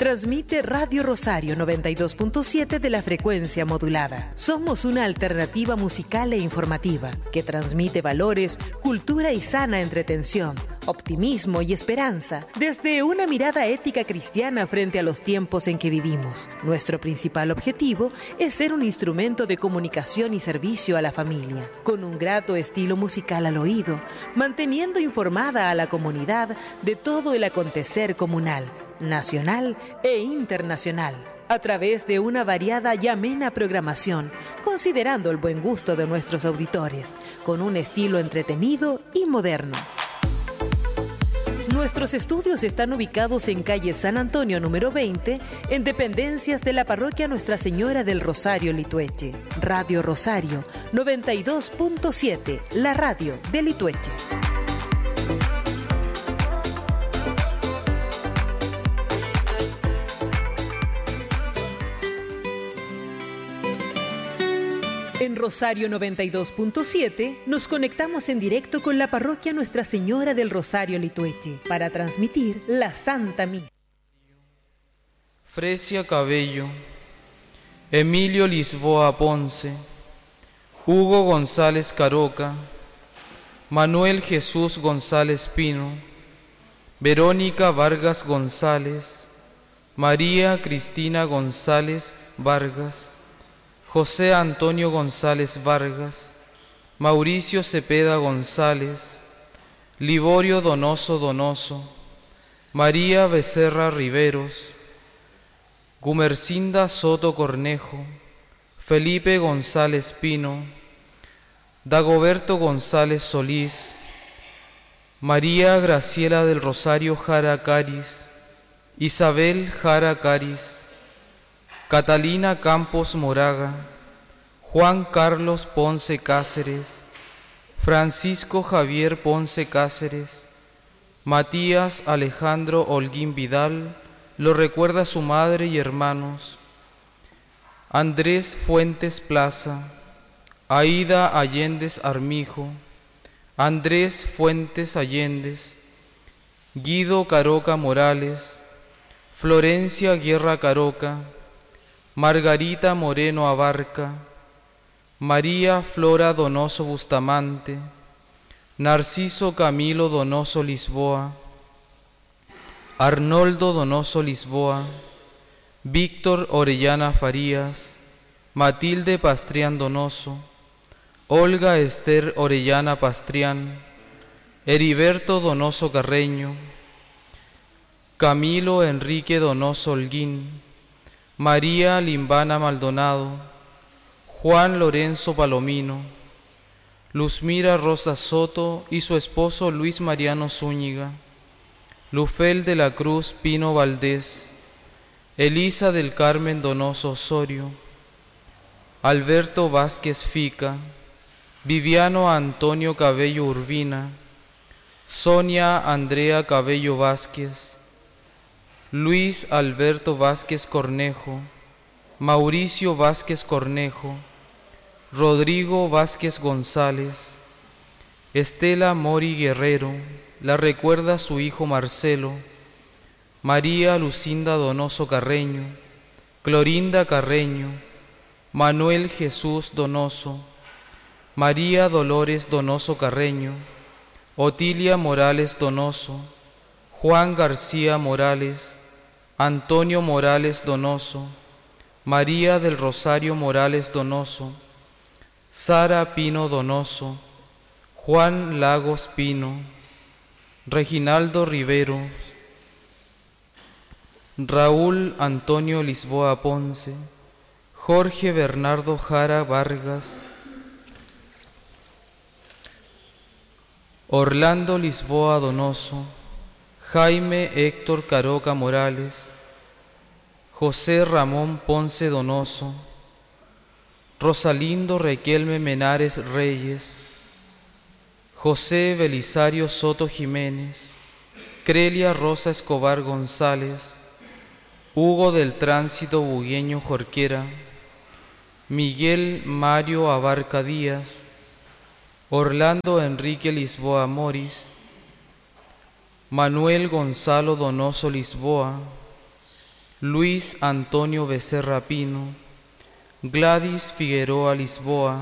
Transmite Radio Rosario 92.7 de la frecuencia modulada. Somos una alternativa musical e informativa que transmite valores, cultura y sana entretención, optimismo y esperanza desde una mirada ética cristiana frente a los tiempos en que vivimos. Nuestro principal objetivo es ser un instrumento de comunicación y servicio a la familia, con un grato estilo musical al oído, manteniendo informada a la comunidad de todo el acontecer comunal, nacional e internacional, a través de una variada y amena programación, considerando el buen gusto de nuestros auditores, con un estilo entretenido y moderno. Nuestros estudios están ubicados en calle San Antonio número 20, en dependencias de la parroquia Nuestra Señora del Rosario Litueche. Radio Rosario 92.7, la radio de Litueche. En Rosario 92.7 nos conectamos en directo con la parroquia Nuestra Señora del Rosario Litueche para transmitir la Santa Misa. Fresia Cabello, Emilio Lisboa Ponce, Hugo González Caroca, Manuel Jesús González Pino, Verónica Vargas González, María Cristina González Vargas, José Antonio González Vargas, Mauricio Cepeda González, Liborio Donoso Donoso, María Becerra Riveros, Gumercinda Soto Cornejo, Felipe González Pino, Dagoberto González Solís, María Graciela del Rosario Jara Caris, Isabel Jara Caris, Catalina Campos Moraga, Juan Carlos Ponce Cáceres, Francisco Javier Ponce Cáceres, Matías Alejandro Holguín Vidal, lo recuerda su madre y hermanos, Andrés Fuentes Plaza, Aida Allendez Armijo, Andrés Fuentes Allendez, Guido Caroca Morales, Florencia Guerra Caroca, Margarita Moreno Abarca, María Flora Donoso Bustamante, Narciso Camilo Donoso Lisboa, Arnoldo Donoso Lisboa, Víctor Orellana Farías, Matilde Pastrián Donoso, Olga Esther Orellana Pastrián, Heriberto Donoso Carreño, Camilo Enrique Donoso Holguín, María Limbana Maldonado, Juan Lorenzo Palomino, Luzmira Rosa Soto y su esposo Luis Mariano Zúñiga, Lufel de la Cruz Pino Valdés, Elisa del Carmen Donoso Osorio, Alberto Vázquez Fica, Viviano Antonio Cabello Urbina, Sonia Andrea Cabello Vázquez, Luis Alberto Vázquez Cornejo, Mauricio Vázquez Cornejo, Rodrigo Vázquez González, Estela Mori Guerrero, la recuerda su hijo Marcelo, María Lucinda Donoso Carreño, Clorinda Carreño, Manuel Jesús Donoso, María Dolores Donoso Carreño, Otilia Morales Donoso, Juan García Morales, Antonio Morales Donoso, María del Rosario Morales Donoso, Sara Pino Donoso, Juan Lagos Pino, Reginaldo Rivero, Raúl Antonio Lisboa Ponce, Jorge Bernardo Jara Vargas, Orlando Lisboa Donoso, Jaime Héctor Caroca Morales, José Ramón Ponce Donoso, Rosalindo Requelme Menares Reyes, José Belisario Soto Jiménez, Crelia Rosa Escobar González, Hugo del Tránsito Bugueño Jorquera, Miguel Mario Abarca Díaz, Orlando Enrique Lisboa Moris, Manuel Gonzalo Donoso Lisboa, Luis Antonio Becerra Pino, Gladys Figueroa Lisboa,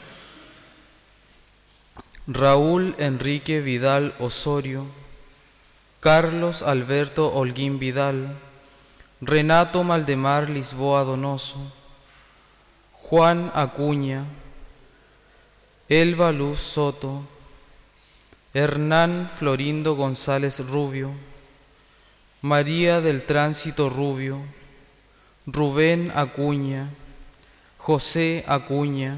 Raúl Enrique Vidal Osorio, Carlos Alberto Holguín Vidal, Renato Maldemar Lisboa Donoso, Juan Acuña, Elba Luz Soto, Hernán Florindo González Rubio, María del Tránsito Rubio, Rubén Acuña, José Acuña,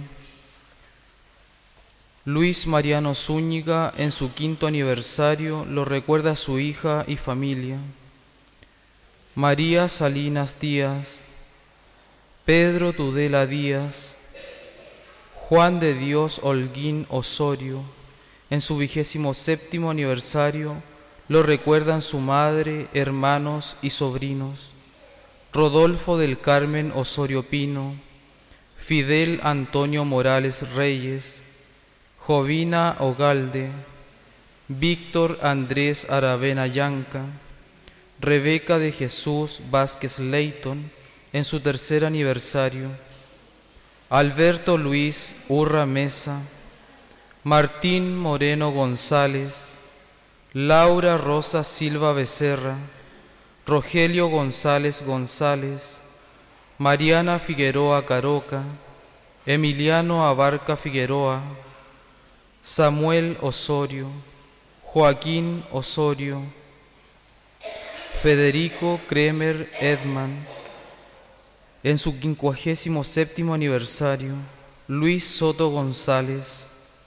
Luis Mariano Zúñiga en su 5º aniversario lo recuerda su hija y familia, María Salinas Díaz, Pedro Tudela Díaz, Juan de Dios Holguín Osorio, en su 27º aniversario lo recuerdan su madre, hermanos y sobrinos, Rodolfo del Carmen Osorio Pino, Fidel Antonio Morales Reyes, Jovina Ogalde, Víctor Andrés Aravena Yanca, Rebeca de Jesús Vázquez Leighton, en su 3er aniversario, Alberto Luis Urra Mesa, Martín Moreno González, Laura Rosa Silva Becerra, Rogelio González González, Mariana Figueroa Caroca, Emiliano Abarca Figueroa, Samuel Osorio, Joaquín Osorio, Federico Kremer Edman, en su 57º aniversario, Luis Soto González,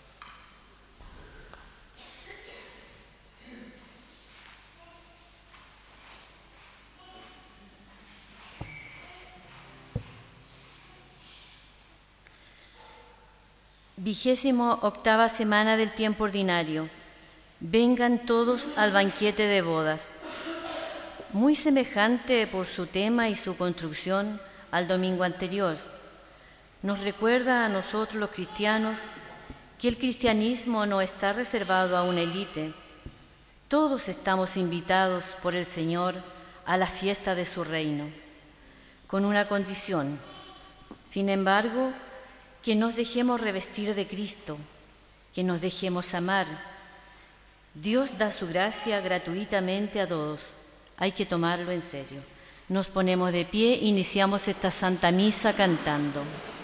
Vigésimo octava semana del tiempo ordinario. Vengan todos al banquete de bodas. Muy semejante por su tema y su construcción al domingo anterior. Nos recuerda a nosotros los cristianos que el cristianismo no está reservado a una élite. Todos estamos invitados por el Señor a la fiesta de su reino, con una condición. Sin embargo, que nos dejemos revestir de Cristo, que nos dejemos amar. Dios da su gracia gratuitamente a todos. Hay que tomarlo en serio. Nos ponemos de pie, iniciamos esta Santa Misa cantando.